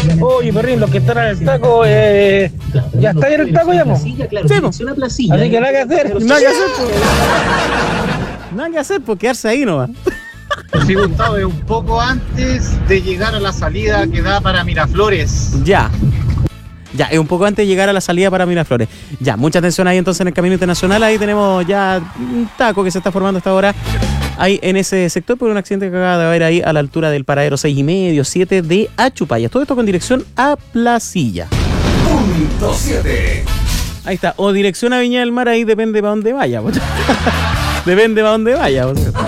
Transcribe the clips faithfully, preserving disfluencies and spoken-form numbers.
Oye, perrín, los que están en el taco, eh, ya está en el taco ya, po. Sí, po. Así que nada que hacer. Nada que hacer, pues. Nada que hacer, pues quedarse ahí nomás. Sí, Gustavo, es un poco antes de llegar a la salida que da para Miraflores. Ya. Ya, es un poco antes de llegar a la salida para Miraflores. Ya, mucha atención ahí entonces en el Camino Internacional. Ahí tenemos ya un taco que se está formando hasta ahora. Ahí en ese sector por un accidente que acaba de haber ahí a la altura del paradero seis y medio, siete de Achupaya. Todo esto con dirección a Placilla. Punto siete. Ahí está. O dirección a Viña del Mar, ahí depende para dónde vaya. Depende para dónde vaya.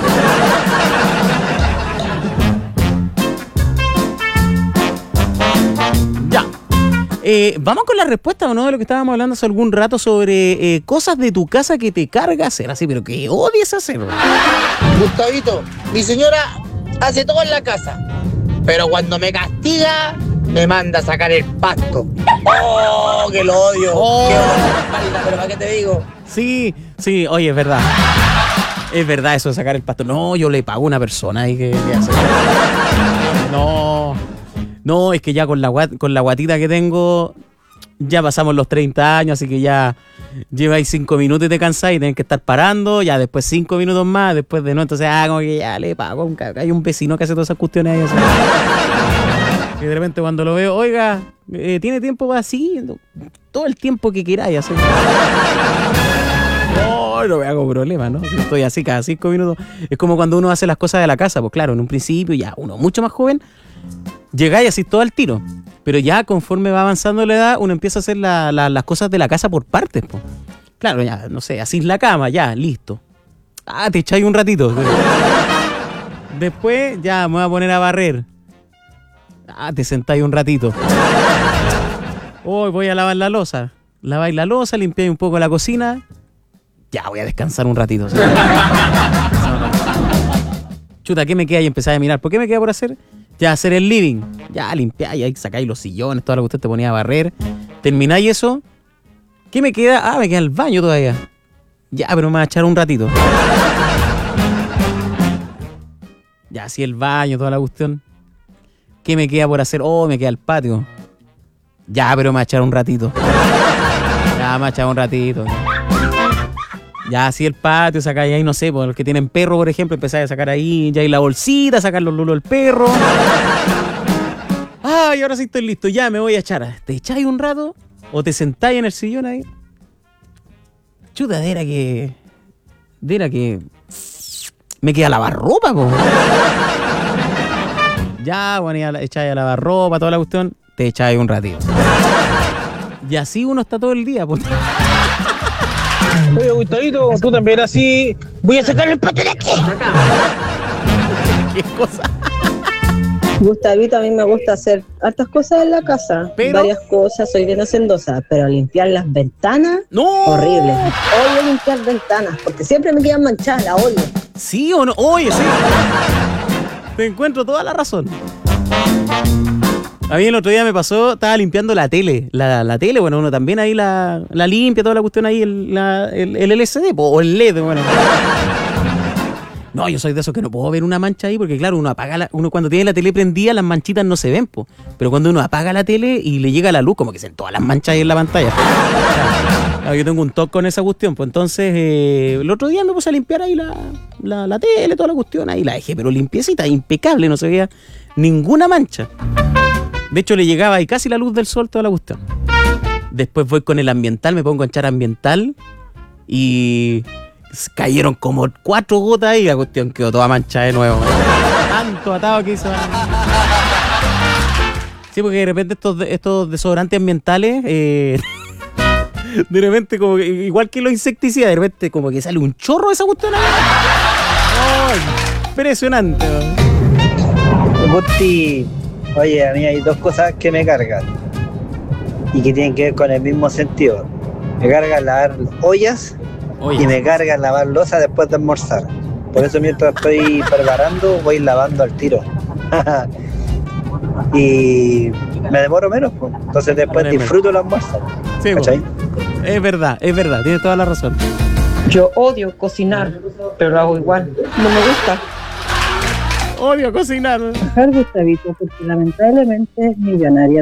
Ya. Eh, vamos con la respuesta, ¿o no? De lo que estábamos hablando hace algún rato sobre eh, cosas de tu casa que te carga hacer, así, pero que odias hacer. Gustavito, mi señora hace todo en la casa, pero cuando me castiga, me manda a sacar el pasto. ¡Oh, que lo odio! Oh. ¡Qué odio la espalda! Pero ¿para qué te digo? Sí, sí, oye, es verdad. Es verdad eso de sacar el pasto. No, yo le pago a una persona ahí que, que hace. No, no, es que ya con la, guat, con la guatita que tengo, ya pasamos los treinta años, así que ya lleváis cinco minutos y te cansáis y tenés que estar parando, ya después cinco minutos más, después de no, entonces, ah, como que ya le pago. Un, hay un vecino que hace todas esas cuestiones ahí. Y de repente cuando lo veo, oiga, eh, ¿tiene tiempo para así? Todo el tiempo que queráis hacer. No, no me hago problema, ¿no? Estoy así cada cinco minutos. Es como cuando uno hace las cosas de la casa, pues claro, en un principio ya uno mucho más joven, llegáis así todo al tiro. Pero ya conforme va avanzando la edad, uno empieza a hacer la, la, las cosas de la casa por partes, pues. Claro, ya, no sé, así es la cama, ya, listo. Ah, te echáis un ratito. Después ya me voy a poner a barrer. Ah, te sentáis un ratito. Hoy voy a lavar la loza. Laváis la loza, limpiáis un poco la cocina. Ya, voy a descansar un ratito. Chuta, ¿qué me queda? Y empezáis a mirar. ¿Por qué me queda por hacer? Ya, hacer el living. Ya, limpiáis, ahí sacáis los sillones, todo lo que usted te ponía a barrer. Termináis eso. ¿Qué me queda? Ah, me queda el baño todavía. Ya, pero me voy a echar un ratito. Ya, así el baño, toda la cuestión. ¿Qué me queda por hacer? Oh, me queda el patio. Ya, pero me voy a echar un ratito. Ya, me voy a echar un ratito. Ya, así el patio, sacáis ahí, no sé, por los que tienen perro, por ejemplo, empezáis a sacar ahí, ya hay la bolsita, sacar los lulos del perro. Ay, ahora sí estoy listo, ya me voy a echar. ¿Te echáis un rato? ¿O te sentáis en el sillón ahí? Chuta, de era que... De era que... Me queda lavar ropa, po. Ya, bueno, ya echáis a lavar ropa, toda la cuestión, te echáis un ratito. Y así uno está todo el día, pues. Oye, Gustavito, tú también así. Voy a sacar el pato de aquí. ¿Qué cosa? Gustavito, a mí me gusta hacer hartas cosas en la casa. ¿Pero? Varias cosas, soy bien hacendosa. Pero limpiar las ventanas, ¡no! horrible. Odio limpiar ventanas, porque siempre me quedan manchadas, la odio. ¿Sí o no? Oye, sí. Te encuentro toda la razón. A mí el otro día me pasó, estaba limpiando la tele. La, la tele, bueno, uno también ahí la, la limpia, toda la cuestión ahí, el, la, el, el L C D, o el L E D, bueno. No, yo soy de esos que no puedo ver una mancha ahí, porque claro, uno apaga la, uno cuando tiene la tele prendida, las manchitas no se ven, po. Pero cuando uno apaga la tele y le llega la luz, como que se ven todas las manchas ahí en la pantalla. Claro, yo tengo un toque con esa cuestión, pues entonces eh, el otro día me puse a limpiar ahí la, la, la tele, toda la cuestión, ahí la dejé, pero limpiecita, impecable, no se veía ninguna mancha. De hecho, le llegaba ahí casi la luz del sol, toda la cuestión. Después voy con el ambiental, me pongo a echar ambiental y cayeron como cuatro gotas y la cuestión quedó toda manchada de nuevo. Tanto atado que hizo. Sí, porque de repente estos, estos desodorantes ambientales, eh, de repente, como que, igual que los insecticidas, de repente como que sale un chorro de esa cuestión. ¡Oh! Impresionante. Gusti, oye, a mí hay dos cosas que me cargan y que tienen que ver con el mismo sentido. Me carga lavar ollas Oye. y me carga lavar loza después de almorzar. Por eso mientras estoy preparando voy lavando al tiro. Y me demoro menos, pues. Entonces después disfruto el almuerzo. Sí, ¿cachai? Es verdad, es verdad, tienes toda la razón. Yo odio cocinar, pero lo hago igual. No me gusta. Odio cocinar. Dejar Gustavito, porque lamentablemente es millonaria.